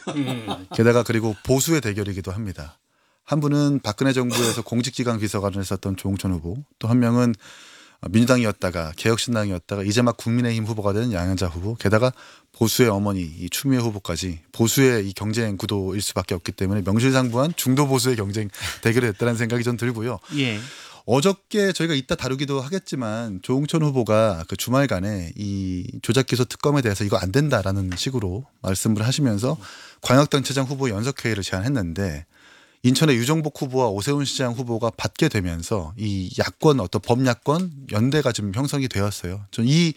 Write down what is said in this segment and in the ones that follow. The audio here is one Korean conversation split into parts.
게다가 그리고 보수의 대결이기도 합니다. 한 분은 박근혜 정부에서 공직기강 비서관을 했었던 조홍천 후보, 또 한 명은 민주당이었다가 개혁신당이었다가 이제 막 국민의힘 후보가 된 양현자 후보, 게다가 보수의 어머니 이 추미애 후보까지 보수의 이 경쟁 구도일 수밖에 없기 때문에 명실상부한 중도 보수의 경쟁 대결이 됐다는 생각이 전 들고요. 예. 어저께 저희가 이따 다루기도 하겠지만 조홍천 후보가 그 주말간에 이 조작기소 특검에 대해서 이거 안 된다라는 식으로 말씀을 하시면서 광역단체장 후보 연석회의를 제안했는데 인천의 유정복 후보와 오세훈 시장 후보가 받게 되면서 이 야권 어떤 범야권 연대가 좀 형성이 되었어요. 전 이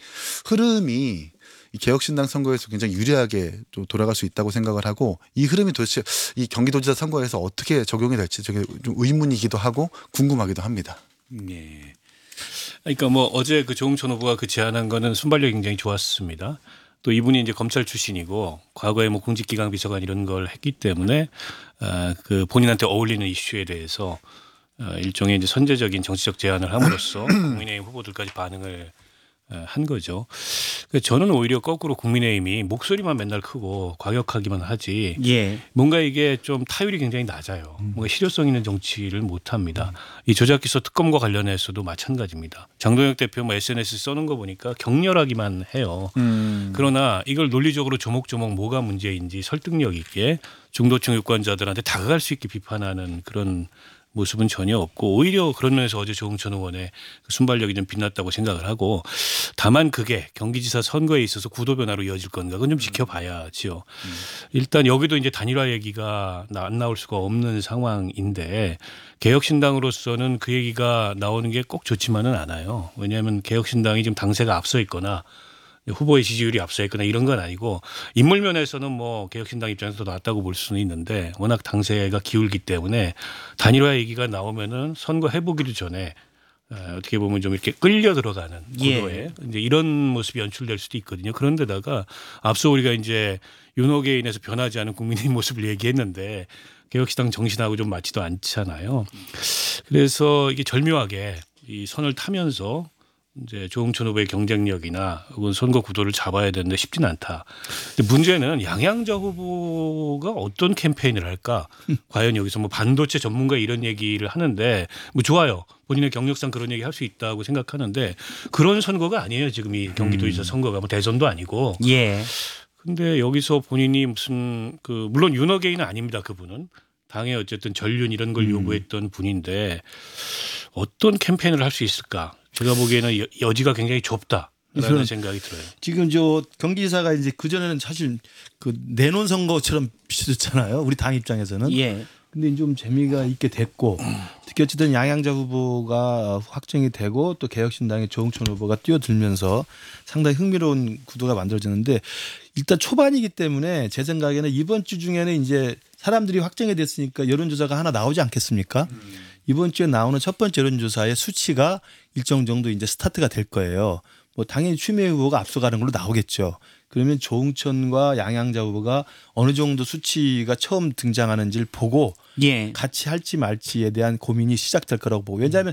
흐름이 이 개혁신당 선거에서 굉장히 유리하게 또 돌아갈 수 있다고 생각을 하고 이 흐름이 도대체 이 경기도지사 선거에서 어떻게 적용이 될지 저게 좀 의문이기도 하고 궁금하기도 합니다. 네. 그러니까 뭐 어제 그 조홍천 후보가 그 제안한 거는 순발력이 굉장히 좋았습니다. 또 이분이 이제 검찰 출신이고 과거에 뭐 공직기강 비서관 이런 걸 했기 때문에 그 본인한테 어울리는 이슈에 대해서 일종의 이제 선제적인 정치적 제안을 함으로써 국민의힘 후보들까지 반응을 한 거죠. 저는 오히려 거꾸로 국민의힘이 목소리만 맨날 크고 과격하기만 하지 예. 뭔가 이게 좀 타율이 굉장히 낮아요. 뭔가 실효성 있는 정치를 못합니다. 이 조작기소 특검과 관련해서도 마찬가지입니다. 장동혁 대표 뭐 SNS 써는 거 보니까 격렬하기만 해요. 그러나 이걸 논리적으로 조목조목 뭐가 문제인지 설득력 있게 중도층 유권자들한테 다가갈 수 있게 비판하는 그런 모습은 전혀 없고 오히려 그런 면에서 어제 조홍천 의원의 순발력이 좀 빛났다고 생각을 하고 다만 그게 경기지사 선거에 있어서 구도 변화로 이어질 건가 그건 좀 지켜봐야지요. 일단 여기도 이제 단일화 얘기가 안 나올 수가 없는 상황인데 개혁신당으로서는 그 얘기가 나오는 게 꼭 좋지만은 않아요. 왜냐하면 개혁신당이 지금 당세가 앞서 있거나 후보의 지지율이 앞서 있거나 이런 건 아니고 인물 면에서는 뭐 개혁신당 입장에서 더 낫다고 볼 수는 있는데 워낙 당세가 기울기 때문에 단일화 얘기가 나오면은 선거 해보기도 전에 어떻게 보면 좀 이렇게 끌려 들어가는 구도에 이제 이런 모습이 연출될 수도 있거든요. 그런데다가 앞서 우리가 이제 윤호계에 인해서 변하지 않은 국민의 모습을 얘기했는데 개혁신당 정신하고 좀 맞지도 않잖아요. 그래서 이게 절묘하게 이 선을 타면서 이제 조홍천 후보의 경쟁력이나 혹은 선거 구도를 잡아야 되는데 쉽지는 않다. 근데 문제는 양양자 후보가 어떤 캠페인을 할까? 과연 여기서 뭐 반도체 전문가 이런 얘기를 하는데 뭐 좋아요. 본인의 경력상 그런 얘기 할 수 있다고 생각하는데 그런 선거가 아니에요. 지금 이 경기도지사 선거가 뭐 대선도 아니고. 예. 근데 여기서 본인이 무슨 그 물론 윤호계인은 아닙니다. 그분은. 당에 어쨌든 전륜 이런 걸 요구했던 분인데 어떤 캠페인을 할 수 있을까? 제가 보기에는 여지가 굉장히 좁다라는 생각이 들어요. 지금 저 경기지사가 이제 그전에는 사실 그 내놓은 선거처럼 비슷했잖아요. 우리 당 입장에서는. 예. 근데 좀 재미가 있게 됐고 특히 어쨌든 양양자 후보가 확정이 되고 또 개혁신당의 조홍천 후보가 뛰어들면서 상당히 흥미로운 구도가 만들어지는데 일단 초반이기 때문에 제 생각에는 이번 주 중에는 이제 사람들이 확정이 됐으니까 여론조사가 하나 나오지 않겠습니까? 이번 주에 나오는 첫 번째 여론조사의 수치가 일정 정도 이제 스타트가 될 거예요. 뭐 당연히 추미애 후보가 앞서가는 걸로 나오겠죠. 그러면 조홍천과 양양자 후보가 어느 정도 수치가 처음 등장하는지를 보고 예. 같이 할지 말지에 대한 고민이 시작될 거라고 보고 왜냐하면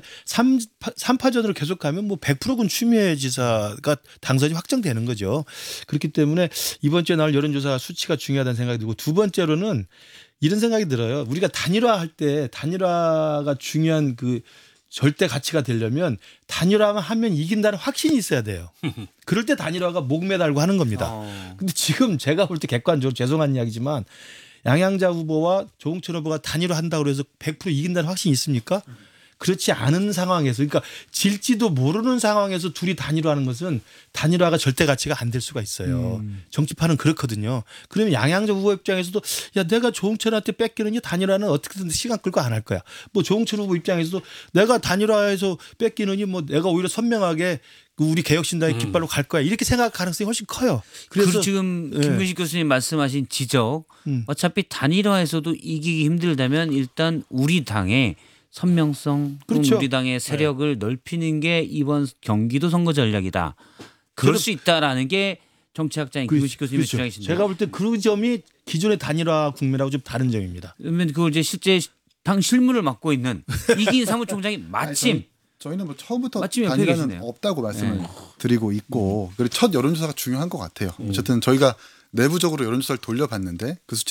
3파전으로 계속 가면 뭐 100%군 추미애 지사가 당선이 확정되는 거죠. 그렇기 때문에 이번 주에 나올 여론조사 수치가 중요하다는 생각이 들고 두 번째로는 이런 생각이 들어요. 우리가 단일화할 때 단일화가 중요한 그 절대 가치가 되려면 단일화만 하면 이긴다는 확신이 있어야 돼요. 그럴 때 단일화가 목 매달고 하는 겁니다. 근데 지금 제가 볼 때 객관적으로 죄송한 이야기지만 양양자 후보와 조홍천 후보가 단일화한다고 해서 100% 이긴다는 확신이 있습니까? 그렇지 않은 상황에서 그러니까 질지도 모르는 상황에서 둘이 단일화하는 것은 단일화가 절대 가치가 안 될 수가 있어요. 정치판은 그렇거든요. 그러면 양양자 후보 입장에서도 야 내가 조홍천한테 뺏기는 이 단일화는 어떻게든 시간 끌고 안 할 거야. 뭐 조홍천 후보 입장에서도 내가 단일화해서 뺏기느니 뭐 내가 오히려 선명하게 우리 개혁신당의 깃발로 갈 거야. 이렇게 생각할 가능성이 훨씬 커요. 그래서 지금 김근식 교수님 말씀하신 지적 어차피 단일화에서도 이기기 힘들다면 일단 우리 당의 선명성 그렇죠. 우리 당의 세력을 넓히는 게 이번 경기도 선거 전략이다. 그럴 수 있다라는 게 정치학자인 김근식 교수님의 주장이신데 제가 볼 때 그 점이 기존의 단일화 국면하고 좀 다른 점입니다. 그러면 그걸 이제 실제 당 실무를 맡고 있는 이기인 사무총장이 마침 저희는 뭐 처음부터 마침 옆에 단일화는 계시네요. 없다고 말씀을 드리고 있고 그리고 첫 여론조사가 중요한 것 같아요. 어쨌든 저희가 내부적으로 여론조사를 돌려봤는데 그 수치